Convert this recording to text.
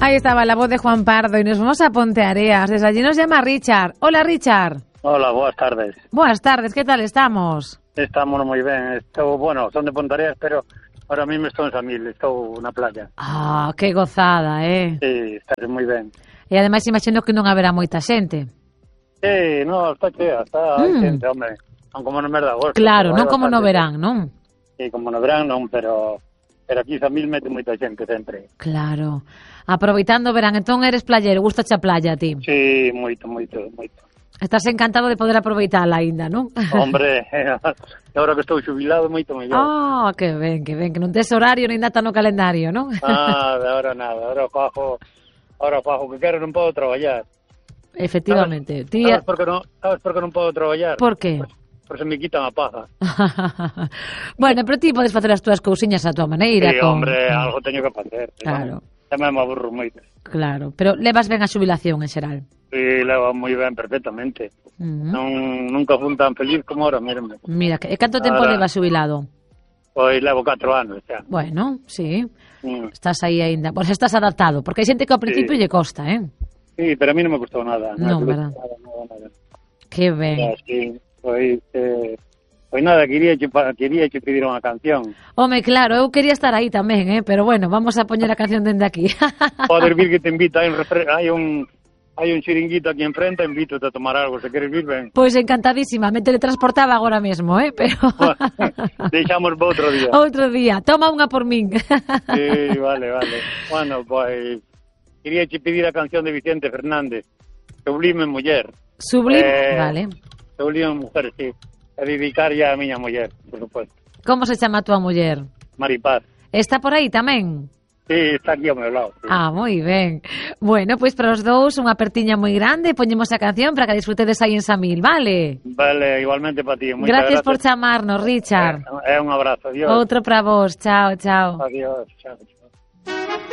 Ahí estaba la voz de Juan Pardo y nos vamos a Ponteareas. Desde allí nos llama Richard. Hola, Richard. Hola, boas tardes. Buenas tardes, ¿qué tal estamos? Estamos moi ben. Son de Ponteareas, pero ahora mismo estou en Samil, estou na playa. Ah, que gozada, Sí, está moi ben. E ademais imagino que non haberá moita xente. Sí, no, está chea, está xente, hombre. Non como no mes de agosto. Claro, non como no verán, non? Sí, como no verán non, pero aquí Samil mete moita xente sempre. Claro. Aproveitando o verán, entón eres playero, gustache a playa a ti? Sí, moito. Estás encantado de poder aproveitala aínda, non? Hombre, agora que estou xubilado, moito mellor. Ah, que ben, que non tes horario nin data no calendario, non? Ahora nada, ahora fajo que quero, non podo traballar. Efectivamente. Sabes por que non podo traballar? Por que? Por se me quitan a paja. Bueno, pero ti podes facer as túas cousiñas a tua maneira. Sí, hombre, algo teño que facer. Claro. Tamén me aburro moito. Claro, pero levas ben a xubilación en xeral. Sí, levo moi ben, perfectamente. Nunca fun tan feliz como ahora mesmo. Mira, e canto tempo levas xubilado? Pois levo 4 anos xa. Bueno, sí. Estás aí aínda. Pois estás adaptado, porque hai xente que ao principio lle costa, Sí, pero a mí non me custou nada. Non, verdad? Nada. Que ben. Sí, pois nada, quería che pedir unha canción. Home, claro, eu quería estar aí tamén, pero bueno, vamos a poñer a canción dende aquí. Podes vir que te invita, hai un chiringuito aquí enfrente, invítote a tomar algo, se queres vir, ben. Pois encantadísima, me teletransportaba agora mesmo, pero... Deixamos para outro día. Outro día, toma unha por min. Sí, vale. Bueno, pois quería che pedir a canción de Vicente Fernández, Sublime Muller. Sublime, vale. Sublime Mujer, sí. E dedicarlle a miña muller, por supuesto. Como se chama a tua muller? Maripaz. Está por aí tamén? Sí, está aquí ao meu lado. Sí. Ah, moi ben. Bueno, pois para os dous unha apertiña moi grande, poñemos a canción para que disfrutedes aí en Samil, vale? Vale, igualmente para ti. Gracias por chamarnos, Richard. Un abrazo, adiós. Outro para vos, chao. Adiós, chao.